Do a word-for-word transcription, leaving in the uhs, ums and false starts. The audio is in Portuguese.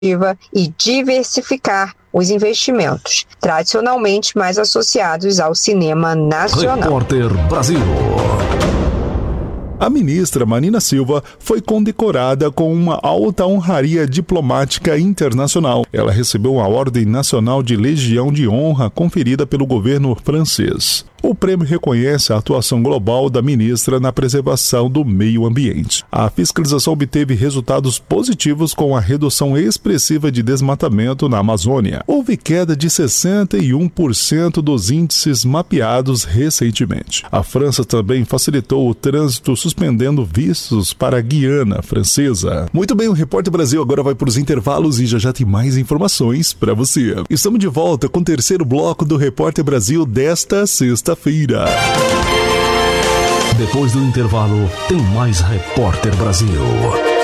e diversificar os investimentos, tradicionalmente mais associados ao cinema nacional. Repórter Brasil. A ministra Marina Silva foi condecorada com uma alta honraria diplomática internacional. Ela recebeu a Ordem Nacional de Legião de Honra conferida pelo governo francês. O prêmio reconhece a atuação global da ministra na preservação do meio ambiente. A fiscalização obteve resultados positivos com a redução expressiva de desmatamento na Amazônia. Houve queda de sessenta e um por cento dos índices mapeados recentemente. A França também facilitou o trânsito suspendendo vistos para a Guiana Francesa. Muito bem, o Repórter Brasil agora vai para os intervalos e já já tem mais informações para você. Estamos de volta com o terceiro bloco do Repórter Brasil desta sexta-feira. Depois do intervalo, tem mais Repórter Brasil.